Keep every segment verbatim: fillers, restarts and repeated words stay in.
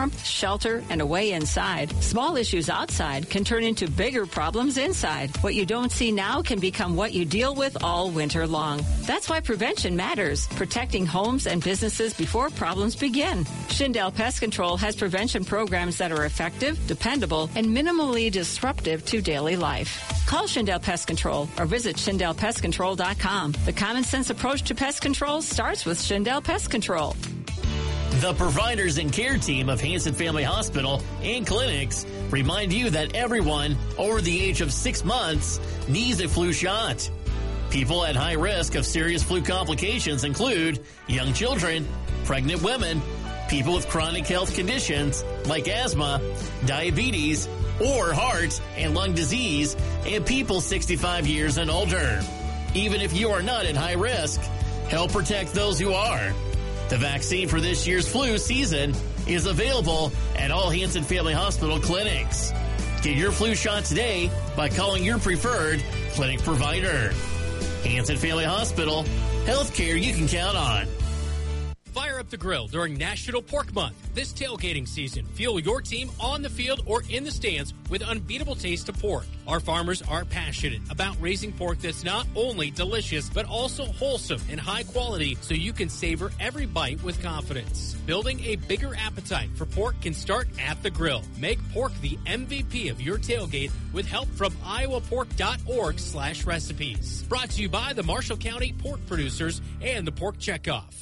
shelter, and a way inside. Small issues outside can turn into bigger problems inside. What you don't see now can become what you deal with all winter long. That's why prevention matters, protecting homes and businesses before problems begin. Schindel Pest Control has prevention programs that are effective, dependable, and minimally disruptive to daily life. Call Schindel Pest Control or visit Schindel Pest Control dot com. The common sense approach to pest control starts with Schindel Pest Control. The providers and care team of Hanson Family Hospital and Clinics remind you that everyone over the age of six months needs a flu shot. People at high risk of serious flu complications include young children, pregnant women, people with chronic health conditions like asthma, diabetes, or heart and lung disease, and people sixty-five years and older. Even if you are not at high risk, help protect those who are. The vaccine for this year's flu season is available at all Hanson Family Hospital clinics. Get your flu shot today by calling your preferred clinic provider. Hanson Family Hospital, healthcare you can count on. Fire up the grill during National Pork Month. This tailgating season, fuel your team on the field or in the stands with unbeatable taste of pork. Our farmers are passionate about raising pork that's not only delicious, but also wholesome and high quality so you can savor every bite with confidence. Building a bigger appetite for pork can start at the grill. Make pork the M V P of your tailgate with help from iowa pork dot org slash recipes. Brought to you by the Marshall County Pork Producers and the Pork Checkoff.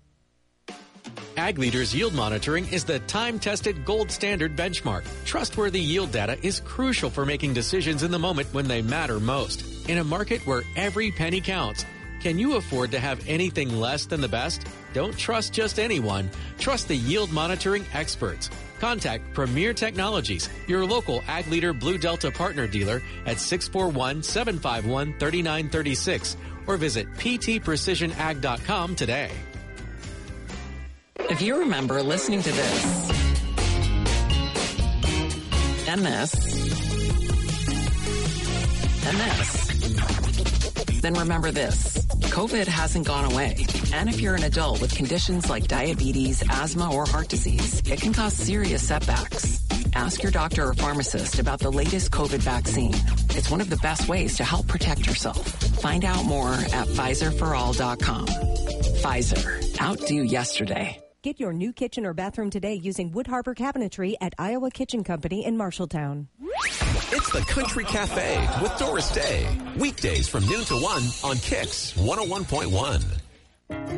AgLeader's yield monitoring is the time-tested gold standard benchmark. Trustworthy yield data is crucial for making decisions in the moment when they matter most. In a market where every penny counts, can you afford to have anything less than the best? Don't trust just anyone. Trust the yield monitoring experts. Contact Premier Technologies, your local AgLeader Blue Delta partner dealer at six four one, seven five one, three nine three six or visit p t precision ag dot com today. If you remember listening to this, and this, and this, then remember this. COVID hasn't gone away. And if you're an adult with conditions like diabetes, asthma, or heart disease, it can cause serious setbacks. Ask your doctor or pharmacist about the latest COVID vaccine. It's one of the best ways to help protect yourself. Find out more at Pfizer for all dot com. Pfizer. Outdo yesterday. Get your new kitchen or bathroom today using Wood Harbor Cabinetry at Iowa Kitchen Company in Marshalltown. It's the Country Cafe with Doris Day. Weekdays from noon to one on Kix one oh one point one.